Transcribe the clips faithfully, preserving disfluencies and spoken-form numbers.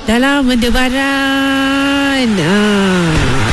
dalam debaran. Ah.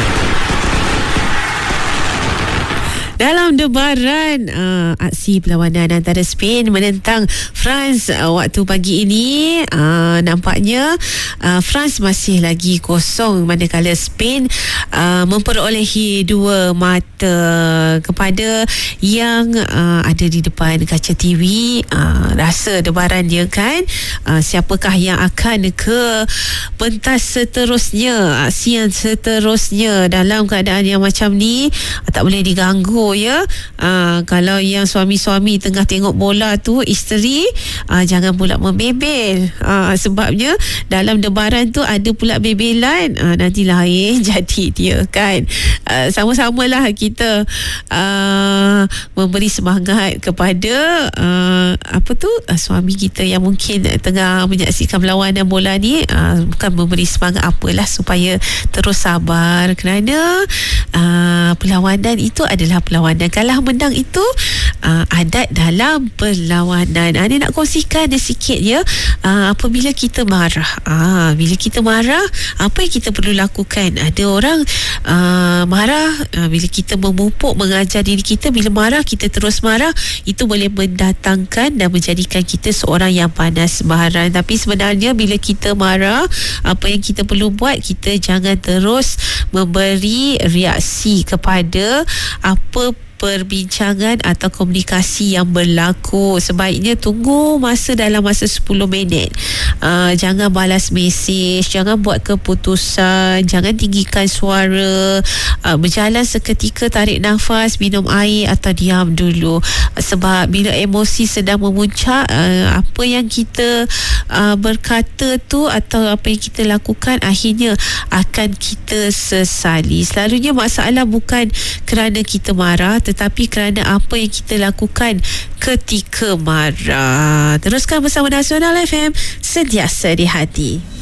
Dalam debaran uh, aksi perlawanan antara Spain menentang France uh, waktu pagi ini, uh, nampaknya uh, France masih lagi kosong, manakala Spain uh, memperolehi dua mata. Kepada yang uh, ada di depan kaca T V, uh, rasa debaran dia kan, uh, siapakah yang akan ke pentas seterusnya, aksi yang seterusnya dalam keadaan yang macam ni. uh, tak boleh diganggu ya. Uh, kalau yang suami-suami tengah tengok bola tu, isteri uh, jangan pula membebel, uh, sebabnya dalam debaran tu ada pula bebelan, uh, nanti lain jadi dia kan. Uh, sama-samalah kita uh, memberi semangat kepada uh, apa tu uh, suami kita yang mungkin tengah menyaksikan perlawanan bola ni, uh, bukan memberi semangat apalah, supaya terus sabar, kerana uh, perlawanan itu adalah perlawanan. Kalah menang itu uh, adat dalam perlawanan. Uh, Dia nak kongsikan dia sikit ya. Uh, apabila kita marah, uh, bila kita marah, apa yang kita perlu lakukan? Ada orang uh, marah, uh, bila kita memupuk, mengajar diri kita, bila marah kita terus marah, itu boleh mendatangkan dan menjadikan kita seorang yang panas baharan. Tapi sebenarnya bila kita marah, apa yang kita perlu buat, kita jangan terus memberi reaksi kepada apa perbincangan atau komunikasi yang berlaku. Sebaiknya tunggu masa dalam masa sepuluh minit. Uh, jangan balas mesej, jangan buat keputusan, jangan tinggikan suara, uh, berjalan seketika, tarik nafas, minum air atau diam dulu. Sebab bila emosi sedang memuncak, uh, apa yang kita uh, berkata tu atau apa yang kita lakukan akhirnya akan kita sesali. Selalunya masalah bukan kerana kita marah, tetapi kerana apa yang kita lakukan ketika marah. Teruskan bersama Nasional F M, sentiasa di hati.